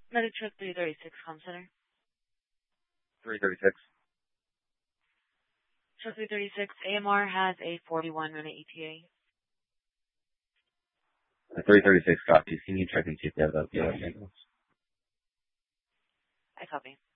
Medic truck 336, comm center. 336. Truck 336, AMR has a 41-minute ETA. 336 copies. Can you check and see if they have the ambulance? I copy.